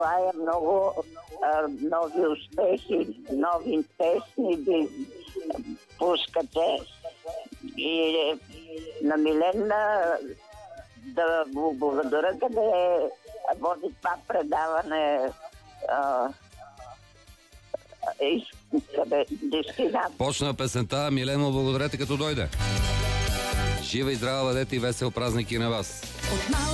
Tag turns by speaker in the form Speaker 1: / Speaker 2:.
Speaker 1: желая много нови успехи, нови песни ви пускате и на Милена да го благодаря, къде води това предаване къде дестинация.
Speaker 2: Почна песента. Милено, благодарете като дойде. Жива и здрава бъдете и весел празник и на вас.